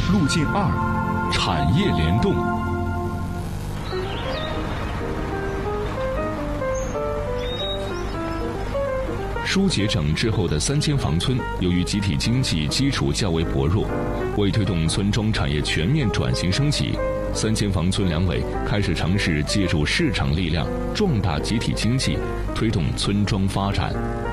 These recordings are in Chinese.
路径2，产业联动。疏解整治后的3000房村，由于集体经济基础较为薄弱，为推动村庄产业全面转型升级，3000房村两委开始尝试借助市场力量壮大集体经济，推动村庄发展。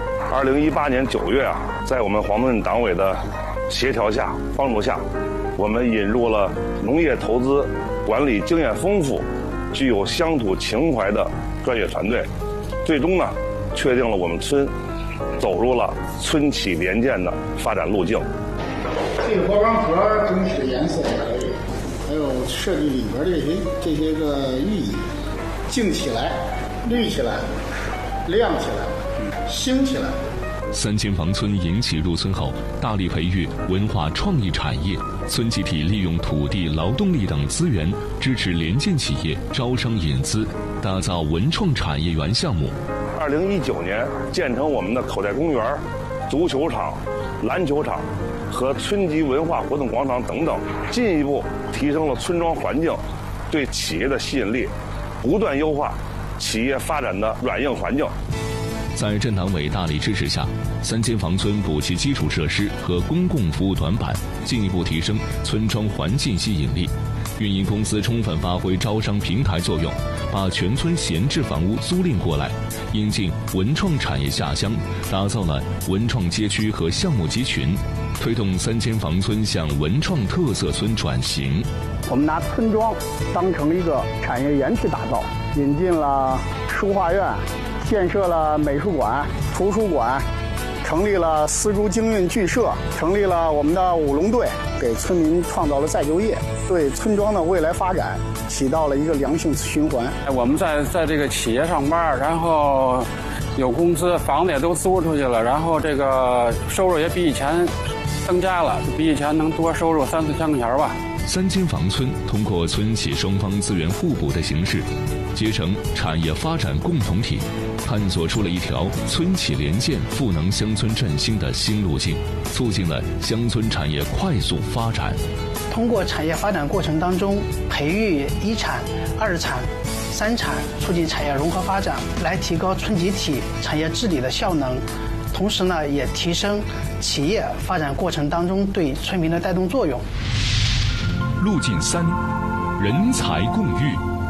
2018年9月在我们黄村党委的协调下、帮助下，我们引入了农业投资管理经验丰富、具有乡土情怀的专业团队，最终呢，确定了我们村走入了村企联建的发展路径。 这个包装盒整体的颜色也可以，还有设计里边的这些个寓意，静起来、绿起来、亮起来、兴起来。 3000房村引起入村后，大力培育文化创意产业，村集体利用土地、劳动力等资源，支持联建企业招商引资，打造文创产业园项目。 2019年建成我们的口袋公园、足球场、篮球场和村级文化活动广场等等，进一步提升了村庄环境对企业的吸引力，不断优化企业发展的软硬环境。 在镇党委大力支持下，3000房村补齐基础设施和公共服务短板，进一步提升村庄环境吸引力。运营公司充分发挥招商平台作用，把全村闲置房屋租赁过来，引进文创产业下乡，打造了文创街区和项目集群，推动3000房村向文创特色村转型。 我们拿村庄当成一个产业园去打造，引进了书画院，建设了美术馆、图书馆，成立了丝竹精运剧社，成立了我们的舞龙队，给村民创造了再就业，对村庄的未来发展起到了一个良性循环。 我们在这个企业上班，然后有工资，房子也都租出去了，然后这个收入也比以前增加了，比以前能多收入3、4千块钱吧。 3000房村通过村企双方资源互补的形式，结成产业发展共同体，探索出了一条村企联建赋能乡村振兴的新路径，促进了乡村产业快速发展。 通过产业发展过程当中，培育1产、2产、3产，促进产业融合发展，来提高村集体产业治理的效能，同时呢，也提升企业发展过程当中对村民的带动作用。 路径3，人才共育。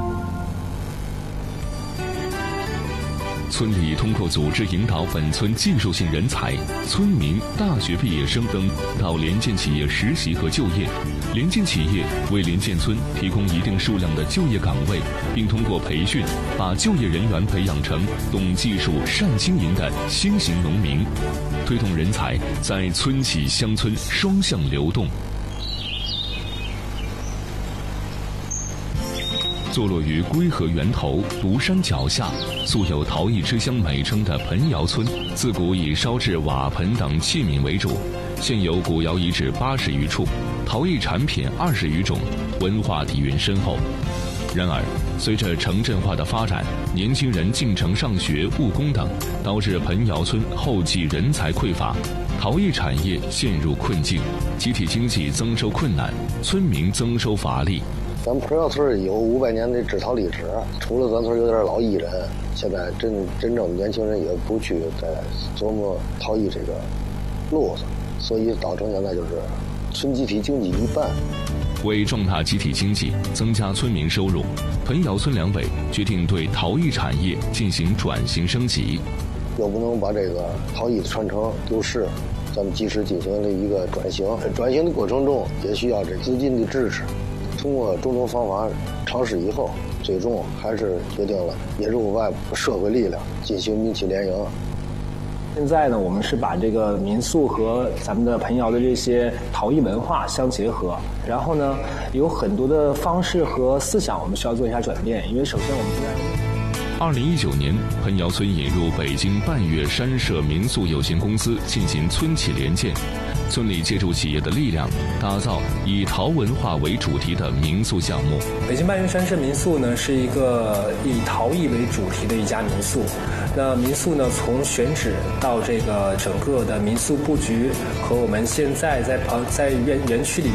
村里通过组织引导本村技术性人才、村民、大学毕业生等到联建企业实习和就业，联建企业为联建村提供一定数量的就业岗位，并通过培训把就业人员培养成懂技术、善经营的新型农民，推动人才在村企乡村双向流动。坐落于归河源头独山脚下，素有陶艺之乡美称的盆窑村，自古以烧制瓦盆等器皿为主，现有古窑遗址80余处，陶艺产品20余种，文化底蕴深厚。然而，随着城镇化的发展，年轻人进城上学、务工等，导致盆窑村后继人才匮乏，陶艺产业陷入困境，集体经济增收困难，村民增收乏力。 咱们盆窑村有500年的制陶历史，除了咱村有点老艺人，现在真正的年轻人也不去再琢磨陶艺这个路子，所以造成现在就是村集体经济一半。 为壮大集体经济，增加村民收入，盆窑村两委决定对陶艺产业进行转型升级。 又不能把这个陶艺的传承丢失，咱们及时进行了一个转型。转型的过程中也需要这资金的支持。通过种种方法尝试以后，最终还是决定了引入外部社会力量进行民企联营。 现在呢，我们是把这个民宿和咱们的盆窑的这些陶艺文化相结合，然后呢，有很多的方式和思想我们需要做一下转变。因为首先我们现在 2019年，盆窑村引入北京半月山社民宿有限公司进行村企联建，村里借助企业的力量，打造以陶文化为主题的民宿项目。 北京半月山社民宿呢，是一个以陶艺为主题的一家民宿。那民宿呢，从选址到这个整个的民宿布局和我们现在在园区里